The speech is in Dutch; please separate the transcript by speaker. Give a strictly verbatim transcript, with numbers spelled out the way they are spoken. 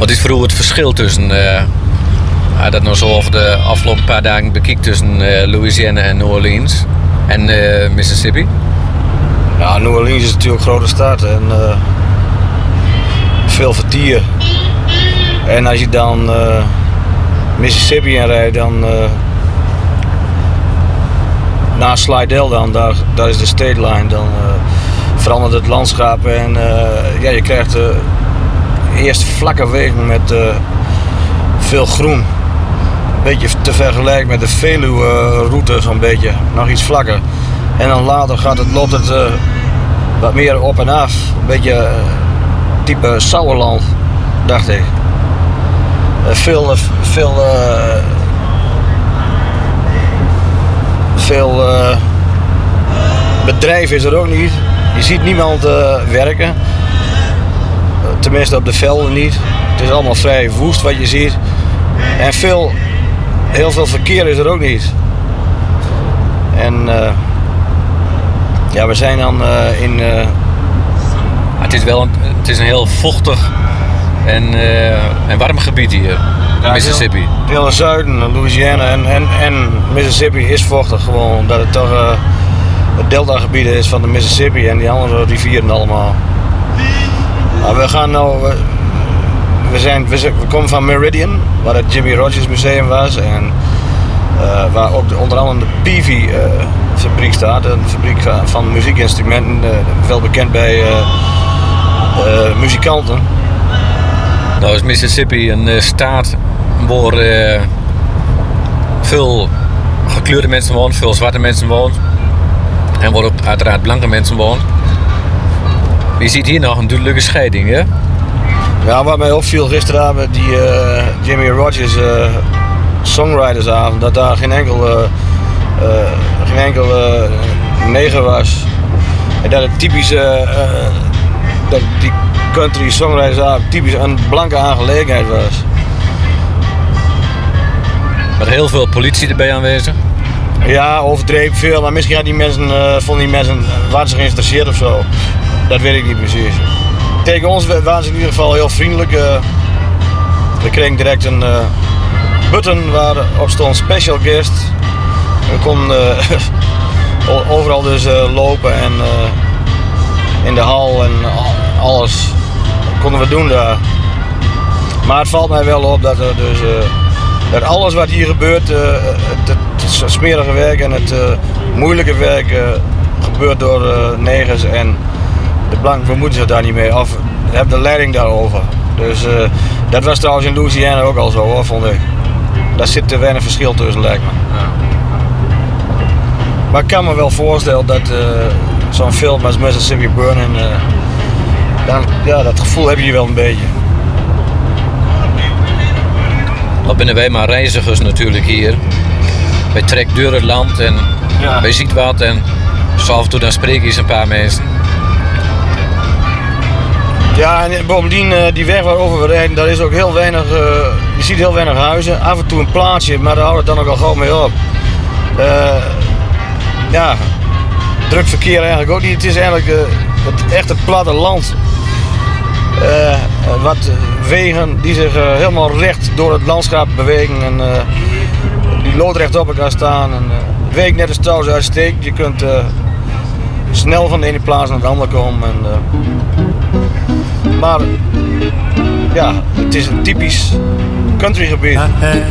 Speaker 1: Wat is voor u het verschil tussen, uh, uh, dat nou zo over de afgelopen paar dagen bekijkt tussen uh, Louisiana en New Orleans en uh, Mississippi?
Speaker 2: Ja, New Orleans is natuurlijk een grote stad en uh, veel vertier. En als je dan uh, Mississippi inrijdt, dan uh, na Slidell dan, daar, daar is de state line, dan uh, verandert het landschap en uh, ja, je krijgt uh, eerst vlakke wegen met uh, veel groen. Een beetje te vergelijken met de Veluwe-route, zo'n beetje, nog iets vlakker. En dan later gaat het, loopt het uh, wat meer op en af, een beetje uh, type Sauerland, dacht ik. Uh, veel, uh, veel, uh, veel uh, bedrijf is er ook niet. Je ziet niemand uh, werken, uh, tenminste op de velden niet. Het is allemaal vrij woest wat je ziet. En veel, heel veel verkeer is er ook niet. En uh, ja, we zijn dan uh, in... Uh...
Speaker 1: Het is wel een, het is een heel vochtig en, uh, en warm gebied hier, ja, Mississippi.
Speaker 2: Het hele zuiden, Louisiana en, en, en Mississippi is vochtig gewoon, omdat het toch uh, het deltagebied is van de Mississippi en die andere rivieren allemaal. Maar we gaan nou, we, we, zijn, we, zijn, we komen van Meridian, waar het Jimmy Rogers Museum was en uh, waar ook de, onder andere de Peavey uh, fabriek staat, een fabriek van, van muziekinstrumenten, uh, wel bekend bij uh, uh, muzikanten.
Speaker 1: Nou is Mississippi een uh, staat waar uh, veel gekleurde mensen wonen, veel zwarte mensen wonen en waar ook uiteraard blanke mensen wonen. Je ziet hier nog een duidelijke scheiding, hè?
Speaker 2: Ja, wat mij opviel gisteravond, die uh, Jimmy Rogers uh, songwritersavond, dat daar geen enkel, uh, uh, geen enkel uh, neger was. En dat het typische, uh, dat die country songwritersavond typisch een blanke aangelegenheid was.
Speaker 1: Met heel veel politie erbij aanwezig?
Speaker 2: Ja, overdreven veel, maar misschien had die mensen, uh, vonden die mensen, waren ze geïnteresseerd of zo. Dat weet ik niet precies. Tegen ons waren ze in ieder geval heel vriendelijk. Uh, we kregen direct een uh, button waarop stond special guest. We konden uh, overal dus uh, lopen en uh, in de hal en alles konden we doen daar. Maar het valt mij wel op dat, er dus, uh, dat alles wat hier gebeurt, uh, het, het smerige werk en het uh, moeilijke werk uh, gebeurt door uh, negers en de blanken bemoeien zich daar niet mee of hebben de leiding daarover. Dus uh, dat was trouwens in Louisiana ook al zo, hoor, vond ik. Daar zit te weinig verschil tussen, lijkt me. Ja. Maar ik kan me wel voorstellen dat uh, zo'n film als Mississippi Burning, uh, dan, ja, dat gevoel heb je wel een beetje.
Speaker 1: Wat binnen wij maar reizigers natuurlijk hier. Wij trekken door het land en ja. Wij zien wat en zo af en toe dan spreken eens een paar mensen.
Speaker 2: Ja, en bovendien, die weg waarover we rijden, daar is ook heel weinig, uh, je ziet heel weinig huizen. Af en toe een plaatsje, maar daar houdt het dan ook al gauw mee op. Uh, ja, druk verkeer eigenlijk ook niet. Het is eigenlijk uh, het echte platteland. Uh, wat wegen die zich uh, helemaal recht door het landschap bewegen en uh, die loodrecht op elkaar staan. En, uh, het week net als trouwens uitstekend. Je kunt uh, snel van de ene plaats naar de andere komen. En, uh, Maar ja, het is een typisch countrygebied.